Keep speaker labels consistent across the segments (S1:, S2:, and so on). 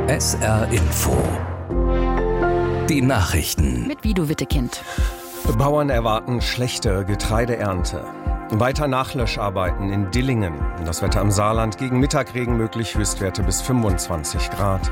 S1: SR Info. Die Nachrichten.
S2: Mit Guido Wittekind.
S3: Bauern erwarten schlechte Getreideernte. Weiter Nachlöscharbeiten in Dillingen. Das Wetter im Saarland, gegen Mittagregen möglich, Höchstwerte bis 25 Grad.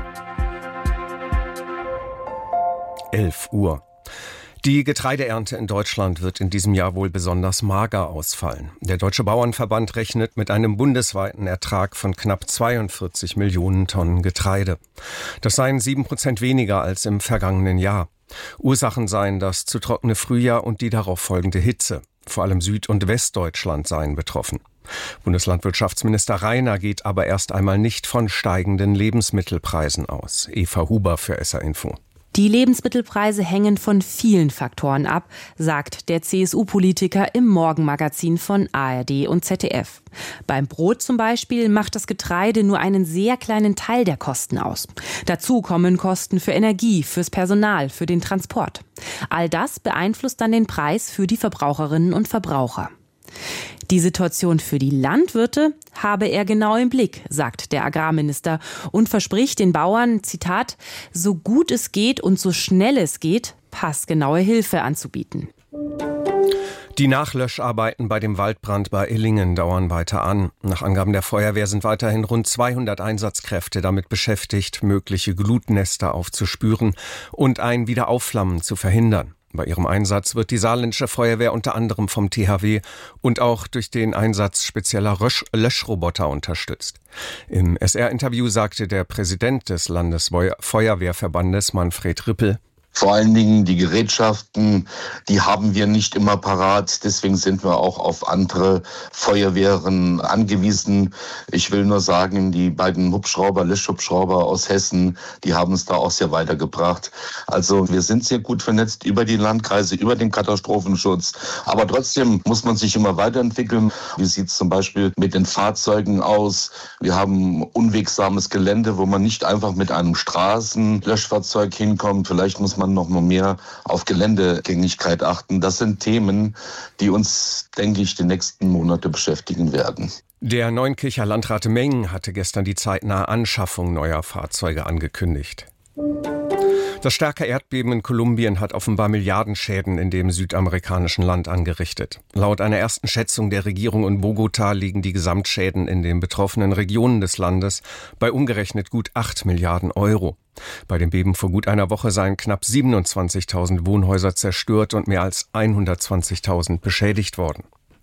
S3: 11 Uhr. Die Getreideernte in Deutschland wird in diesem Jahr wohl besonders mager ausfallen. Der Deutsche Bauernverband rechnet mit einem bundesweiten Ertrag von knapp 42 Millionen Tonnen Getreide. Das seien 7% weniger als im vergangenen Jahr. Ursachen seien das zu trockene Frühjahr und die darauf folgende Hitze. Vor allem Süd- und Westdeutschland seien betroffen. Bundeslandwirtschaftsminister Rainer geht aber erst einmal nicht von steigenden Lebensmittelpreisen aus. Eva Huber für SR Info.
S2: Die Lebensmittelpreise hängen von vielen Faktoren ab, sagt der CSU-Politiker im Morgenmagazin von ARD und ZDF. Beim Brot zum Beispiel macht das Getreide nur einen sehr kleinen Teil der Kosten aus. Dazu kommen Kosten für Energie, fürs Personal, für den Transport. All das beeinflusst dann den Preis für die Verbraucherinnen und Verbraucher. Die Situation für die Landwirte habe er genau im Blick, sagt der Agrarminister und verspricht den Bauern, Zitat, so gut es geht und so schnell es geht, passgenaue Hilfe anzubieten.
S3: Die Nachlöscharbeiten bei dem Waldbrand bei Illingen dauern weiter an. Nach Angaben der Feuerwehr sind weiterhin rund 200 Einsatzkräfte damit beschäftigt, mögliche Glutnester aufzuspüren und ein Wiederaufflammen zu verhindern. Bei ihrem Einsatz wird die saarländische Feuerwehr unter anderem vom THW und auch durch den Einsatz spezieller Löschroboter unterstützt. Im SR-Interview sagte der Präsident des Landesfeuerwehrverbandes, Manfred Rippel:
S4: Vor allen Dingen die Gerätschaften, die haben wir nicht immer parat. Deswegen sind wir auch auf andere Feuerwehren angewiesen. Ich will nur sagen, die beiden Löschhubschrauber aus Hessen, die haben es da auch sehr weitergebracht. Also wir sind sehr gut vernetzt über die Landkreise, über den Katastrophenschutz. Aber trotzdem muss man sich immer weiterentwickeln. Wie sieht es zum Beispiel mit den Fahrzeugen aus? Wir haben unwegsames Gelände, wo man nicht einfach mit einem Straßenlöschfahrzeug hinkommt. Vielleicht muss man noch mal mehr auf Geländegängigkeit achten. Das sind Themen, die uns, denke ich, die nächsten Monate beschäftigen werden.
S3: Der Neunkircher Landrat Meng hatte gestern die zeitnahe Anschaffung neuer Fahrzeuge angekündigt. Das starke Erdbeben in Kolumbien hat offenbar Milliardenschäden in dem südamerikanischen Land angerichtet. Laut einer ersten Schätzung der Regierung in Bogotá liegen die Gesamtschäden in den betroffenen Regionen des Landes bei umgerechnet gut 8 Milliarden Euro. Bei dem Beben vor gut einer Woche seien knapp 27.000 Wohnhäuser zerstört und mehr als 120.000 beschädigt worden.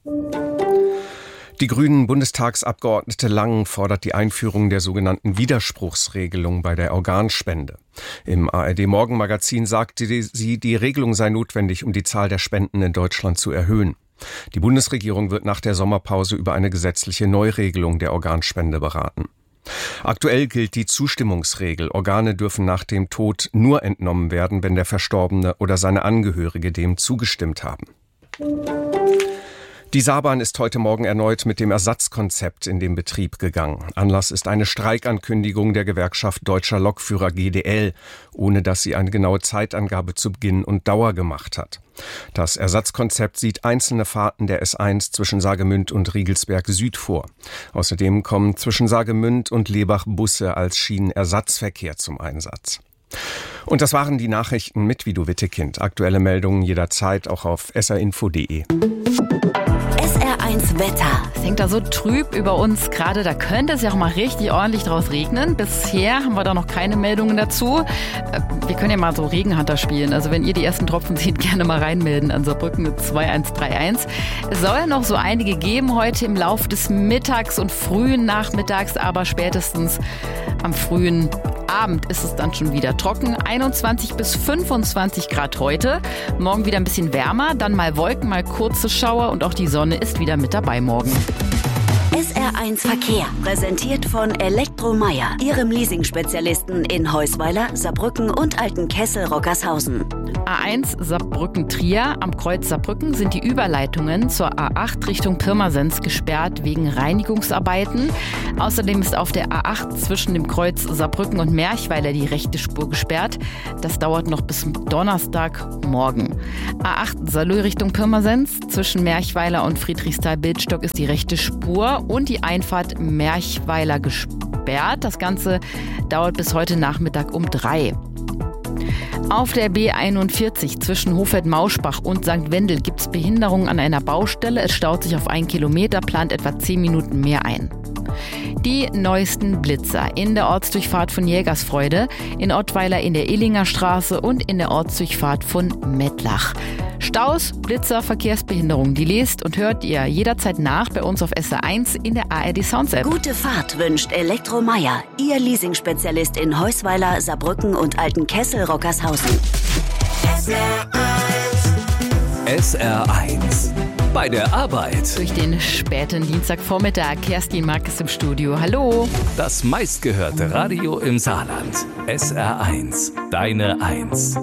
S3: Die grünen Bundestagsabgeordnete Lang fordert die Einführung der sogenannten Widerspruchsregelung bei der Organspende. Im ARD-Morgenmagazin sagte sie, die Regelung sei notwendig, um die Zahl der Spenden in Deutschland zu erhöhen. Die Bundesregierung wird nach der Sommerpause über eine gesetzliche Neuregelung der Organspende beraten. Aktuell gilt die Zustimmungsregel. Organe dürfen nach dem Tod nur entnommen werden, wenn der Verstorbene oder seine Angehörige dem zugestimmt haben. Die Saarbahn ist heute Morgen erneut mit dem Ersatzkonzept in den Betrieb gegangen. Anlass ist eine Streikankündigung der Gewerkschaft Deutscher Lokführer GDL, ohne dass sie eine genaue Zeitangabe zu Beginn und Dauer gemacht hat. Das Ersatzkonzept sieht einzelne Fahrten der S1 zwischen Saargemünd und Riegelsberg Süd vor. Außerdem kommen zwischen Saargemünd und Lebach Busse als Schienenersatzverkehr zum Einsatz. Und das waren die Nachrichten mit Guido Wittekind. Aktuelle Meldungen jederzeit auch auf srinfo.de.
S5: SR1 Wetter.
S2: Es hängt da so trüb über uns gerade, da könnte es ja auch mal richtig ordentlich draus regnen. Bisher haben wir da noch keine Meldungen dazu. Wir können ja mal so Regenhunter spielen. Also wenn ihr die ersten Tropfen seht, gerne mal reinmelden an Saarbrücken 2131. Es soll noch so einige geben heute im Laufe des Mittags und frühen Nachmittags, aber spätestens am frühen Abend ist es dann schon wieder trocken. 21 bis 25 Grad heute. Morgen wieder ein bisschen wärmer, dann mal Wolken, mal kurze Schauer und auch die Sonne ist wieder mit dabei morgen.
S5: SR1 Verkehr, präsentiert von Elektromeyer, Ihrem Leasing-Spezialisten in Heusweiler, Saarbrücken und Altenkessel-Rockershausen.
S2: A1 Saarbrücken-Trier. Am Kreuz Saarbrücken sind die Überleitungen zur A8 Richtung Pirmasens gesperrt wegen Reinigungsarbeiten. Außerdem ist auf der A8 zwischen dem Kreuz Saarbrücken und Merchweiler die rechte Spur gesperrt. Das dauert noch bis Donnerstagmorgen. A8 Saarlouis Richtung Pirmasens. Zwischen Merchweiler und Friedrichsthal-Bildstock ist die rechte Spur und die Einfahrt Merchweiler gesperrt.
S6: gesperrt. Das Ganze dauert bis heute Nachmittag um 3. Auf der B41 zwischen Hofeld-Mauschbach und St. Wendel gibt es Behinderungen an einer Baustelle. Es staut sich auf 1 Kilometer, plant etwa 10 Minuten mehr ein. Die neuesten Blitzer in der Ortsdurchfahrt von Jägersfreude, in Ottweiler in der Illinger Straße und in der Ortsdurchfahrt von Mettlach. Staus, Blitzer, Verkehrsbehinderungen, die lest und hört ihr jederzeit nach bei uns auf SR1 in der ARD Sounds App.
S5: Gute Fahrt wünscht Elektromeier, Ihr Leasingspezialist in Heusweiler, Saarbrücken und Altenkessel-Rockershausen.
S1: SR1 bei der Arbeit.
S6: Durch den späten Dienstagvormittag. Kerstin Mark im Studio. Hallo.
S1: Das meistgehörte Radio im Saarland. SR1, deine 1.